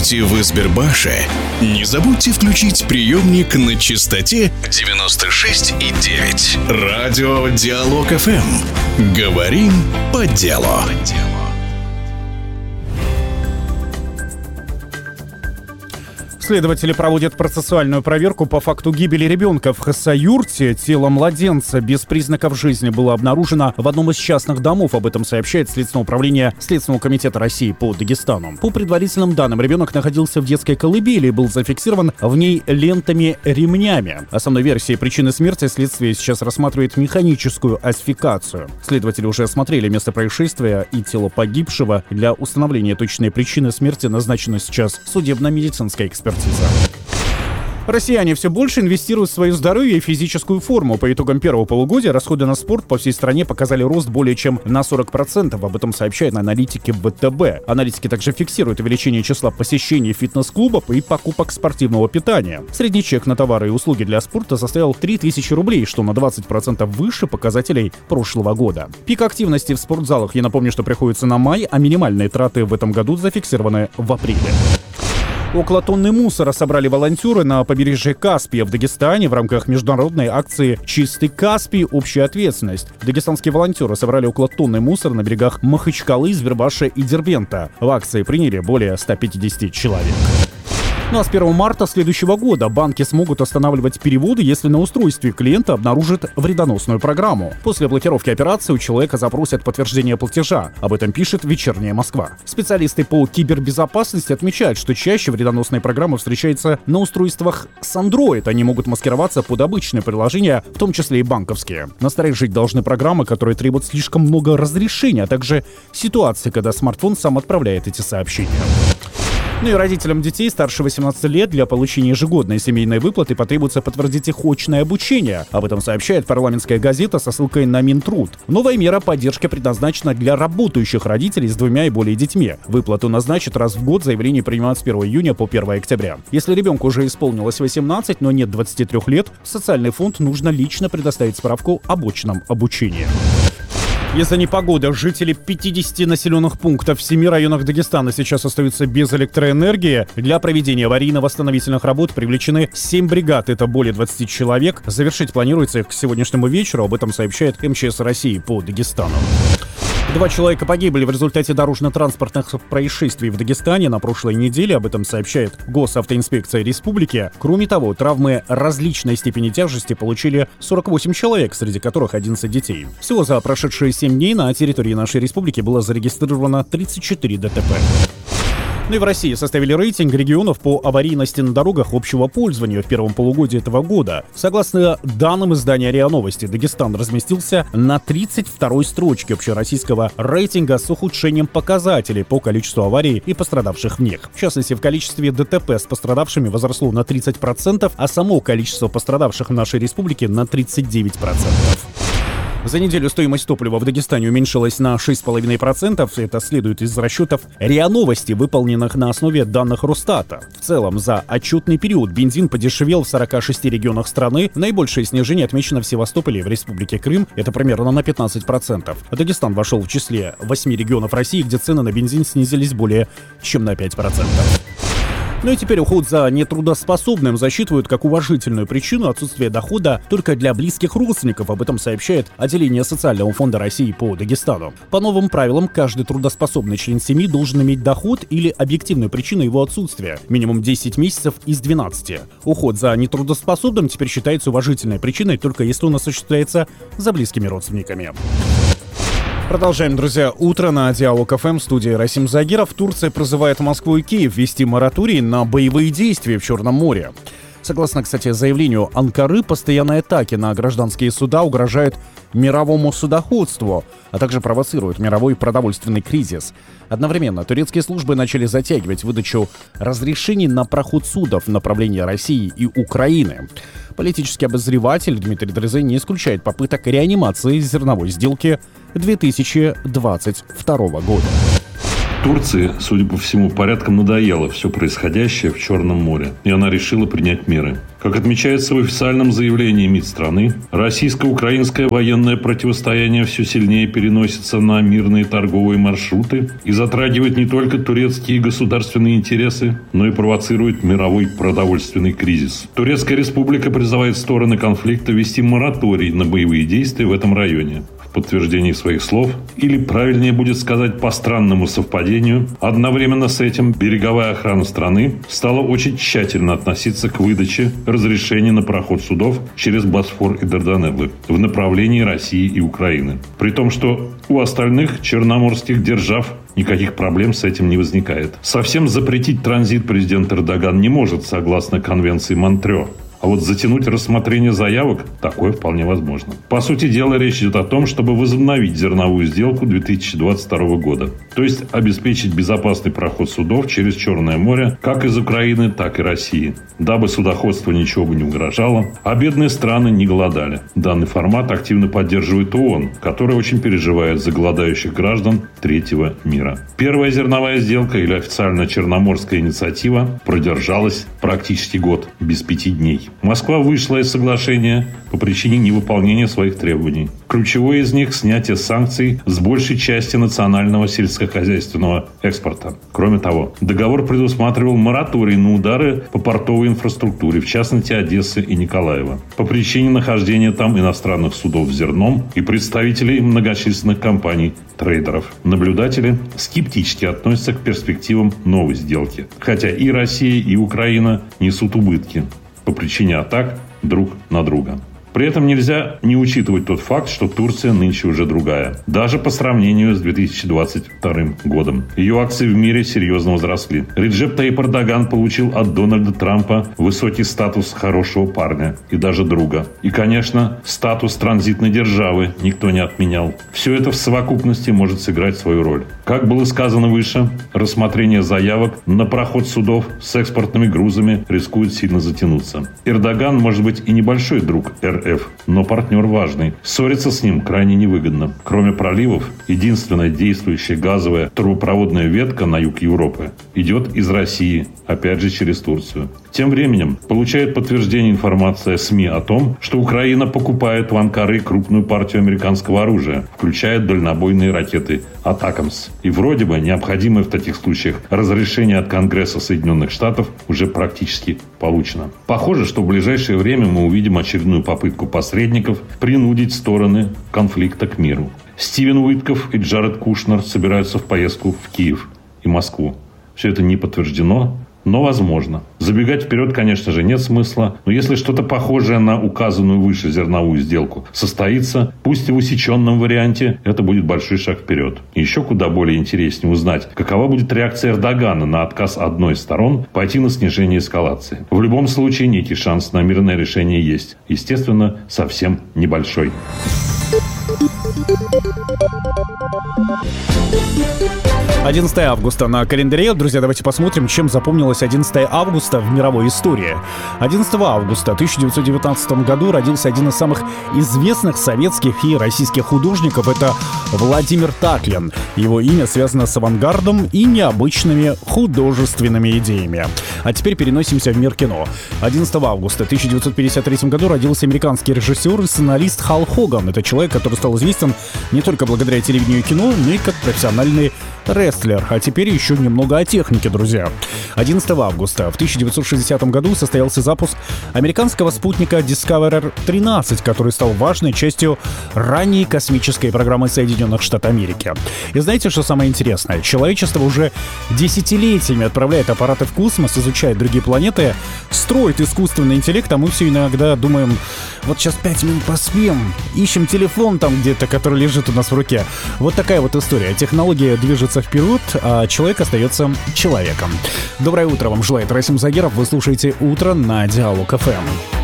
Будете в Избербаше? Не забудьте включить приемник на частоте 96,9. Радио Диалог ФМ. Говорим по делу. Следователи проводят процессуальную проверку по факту гибели ребенка в Хасавюрте. Тело младенца без признаков жизни было обнаружено в одном из частных домов. Об этом сообщает Следственное управление Следственного комитета России по Дагестану. По предварительным данным, ребенок находился в детской колыбели и был зафиксирован в ней лентами-ремнями. Основной версией причины смерти следствие сейчас рассматривает механическую асфикацию. Следователи уже осмотрели место происшествия и тело погибшего. Для установления точной причины смерти назначена сейчас судебно-медицинская экспертиза. Россияне все больше инвестируют в свое здоровье и физическую форму. По итогам первого полугодия расходы на спорт по всей стране показали рост более чем на 40%. Об этом сообщают аналитики ВТБ. Аналитики также фиксируют увеличение числа посещений фитнес-клубов и покупок спортивного питания. Средний чек на товары и услуги для спорта составил 3000 рублей, что на 20% выше показателей прошлого года. Пик активности в спортзалах, я напомню, что приходится на май, а минимальные траты в этом году зафиксированы в апреле. Около тонны мусора собрали волонтеры на побережье Каспия в Дагестане в рамках международной акции «Чистый Каспий. Общая ответственность». Дагестанские волонтеры собрали около тонны мусора на берегах Махачкалы, Избербаша и Дербента. В акции приняли более 150 человек. Ну а с 1 марта следующего года банки смогут останавливать переводы, если на устройстве клиента обнаружат вредоносную программу. После блокировки операции у человека запросят подтверждение платежа. Об этом пишет «Вечерняя Москва». Специалисты по кибербезопасности отмечают, что чаще вредоносные программы встречаются на устройствах с Android. Они могут маскироваться под обычные приложения, в том числе и банковские. Насторожить должны программы, которые требуют слишком много разрешений, а также ситуации, когда смартфон сам отправляет эти сообщения. Ну и родителям детей старше 18 лет для получения ежегодной семейной выплаты потребуется подтвердить их очное обучение. Об этом сообщает парламентская газета со ссылкой на Минтруд. Новая мера поддержки предназначена для работающих родителей с 2 и более детьми. Выплату назначат раз в год, заявление принимают с 1 июня по 1 октября. Если ребенку уже исполнилось 18, но нет 23 лет, в социальный фонд нужно лично предоставить справку об очном обучении. Из-за непогоды жители 50 населенных пунктов в 7 районах Дагестана сейчас остаются без электроэнергии. Для проведения аварийно-восстановительных работ привлечены 7 бригад, это более 20 человек. Завершить планируется их к сегодняшнему вечеру, об этом сообщает МЧС России по Дагестану. 2 человека погибли в результате дорожно-транспортных происшествий в Дагестане на прошлой неделе. Об этом сообщает Госавтоинспекция Республики. Кроме того, травмы различной степени тяжести получили 48 человек, среди которых 11 детей. Всего за прошедшие 7 дней на территории нашей республики было зарегистрировано 34 ДТП. Ну и в России составили рейтинг регионов по аварийности на дорогах общего пользования в первом полугодии этого года. Согласно данным издания РИА Новости, Дагестан разместился на 32-й строчке общероссийского рейтинга с ухудшением показателей по количеству аварий и пострадавших в них. В частности, в количестве ДТП с пострадавшими возросло на 30%, а само количество пострадавших в нашей республике на 39%. За неделю стоимость топлива в Дагестане уменьшилась на 6,5%. Это следует из расчетов РИА Новости, выполненных на основе данных Росстата. В целом, за отчетный период бензин подешевел в 46 регионах страны. Наибольшее снижение отмечено в Севастополе и в Республике Крым. Это примерно на 15%. Дагестан вошел в числе 8 регионов России, где цены на бензин снизились более чем на 5%. Ну и теперь уход за нетрудоспособным засчитывают как уважительную причину отсутствия дохода только для близких родственников. Об этом сообщает отделение Социального фонда России по Дагестану. По новым правилам, каждый трудоспособный член семьи должен иметь доход или объективную причину его отсутствия. Минимум 10 месяцев из 12. Уход за нетрудоспособным теперь считается уважительной причиной, только если он осуществляется за близкими родственниками. Продолжаем, друзья, утро на Диалог ФМ, в студии Расим Загиров. Турция призывает Москву и Киев ввести мораторий на боевые действия в Черном море. Согласно, кстати, заявлению Анкары, постоянные атаки на гражданские суда угрожают мировому судоходству, а также провоцируют мировой продовольственный кризис. Одновременно турецкие службы начали затягивать выдачу разрешений на проход судов в направлении России и Украины. Политический обозреватель Дмитрий Дрезен не исключает попыток реанимации зерновой сделки 2022 года. Турции, судя по всему, порядком надоело все происходящее в Черном море, и она решила принять меры. Как отмечается в официальном заявлении МИД страны, российско-украинское военное противостояние все сильнее переносится на мирные торговые маршруты и затрагивает не только турецкие государственные интересы, но и провоцирует мировой продовольственный кризис. Турецкая республика призывает стороны конфликта ввести мораторий на боевые действия в этом районе. В подтверждении своих слов, или правильнее будет сказать по странному совпадению, одновременно с этим береговая охрана страны стала очень тщательно относиться к выдаче разрешений на проход судов через Босфор и Дарданеллы в направлении России и Украины. При том, что у остальных черноморских держав никаких проблем с этим не возникает. Совсем запретить транзит президент Эрдоган не может, согласно конвенции Монтрео. А вот затянуть рассмотрение заявок – такое вполне возможно. По сути дела, речь идет о том, чтобы возобновить зерновую сделку 2022 года. То есть обеспечить безопасный проход судов через Черное море как из Украины, так и России. Дабы судоходство ничего бы не угрожало, а бедные страны не голодали. Данный формат активно поддерживает ООН, который очень переживает за голодающих граждан третьего мира. Первая зерновая сделка или официально Черноморская инициатива продержалась практически год, без 5 дней. Москва вышла из соглашения по причине невыполнения своих требований. Ключевое из них – снятие санкций с большей части национального сельскохозяйственного экспорта. Кроме того, договор предусматривал мораторий на удары по портовой инфраструктуре, в частности Одессы и Николаева, по причине нахождения там иностранных судов с зерном и представителей многочисленных компаний-трейдеров. Наблюдатели скептически относятся к перспективам новой сделки, хотя и Россия, и Украина несут убытки по причине атак друг на друга. При этом нельзя не учитывать тот факт, что Турция нынче уже другая. Даже по сравнению с 2022 годом. Ее акции в мире серьезно возросли. Реджеп Таyyip Эрдоган получил от Дональда Трампа высокий статус хорошего парня и даже друга. И, конечно, статус транзитной державы никто не отменял. Все это в совокупности может сыграть свою роль. Как было сказано выше, рассмотрение заявок на проход судов с экспортными грузами рискует сильно затянуться. Эрдоган может быть и небольшой друг РФ, но партнер важный. Ссориться с ним крайне невыгодно. Кроме проливов, единственная действующая газовая трубопроводная ветка на юг Европы идет из России, опять же через Турцию. Тем временем получает подтверждение информация СМИ о том, что Украина покупает в Анкаре крупную партию американского оружия, включая дальнобойные ракеты «Атакамс». И вроде бы необходимое в таких случаях разрешение от Конгресса Соединенных Штатов уже практически получено. Похоже, что в ближайшее время мы увидим очередную попытку посредников принудить стороны конфликта к миру. Стивен Уитков и Джаред Кушнер собираются в поездку в Киев и Москву. Все это не подтверждено, но возможно. Забегать вперед, конечно же, нет смысла, но если что-то похожее на указанную выше зерновую сделку состоится, пусть и в усеченном варианте, это будет большой шаг вперед. И еще куда более интереснее узнать, какова будет реакция Эрдогана на отказ одной из сторон пойти на снижение эскалации. В любом случае, некий шанс на мирное решение есть. Естественно, совсем небольшой. 11 августа на календаре. Друзья, давайте посмотрим, чем запомнилось 11 августа в мировой истории. 11 августа 1919 году родился один из самых известных советских и российских художников. Это Владимир Татлин. Его имя связано с авангардом и необычными художественными идеями. А теперь переносимся в мир кино. 11 августа 1953 году родился американский режиссер и сценарист Хал Хоган. Это человек, который стал известен не только благодаря телевидению и кино, но и как профессиональный рестлер. А теперь еще немного о технике, друзья. 11 августа в 1960 году состоялся запуск американского спутника Discoverer-13, который стал важной частью ранней космической программы Соединенных Штатов Америки. И знаете, что самое интересное? Человечество уже десятилетиями отправляет аппараты в космос, изучает другие планеты, строит искусственный интеллект, а мы все иногда думаем, вот сейчас 5 минут поспим, ищем телефон там где-то, который лежит у нас в руке. Вот такая вот история. Технология движется вперед, а человек остается человеком. Доброе утро вам желает Расим Загеров. Вы слушаете «Утро» на Диалог ФМ.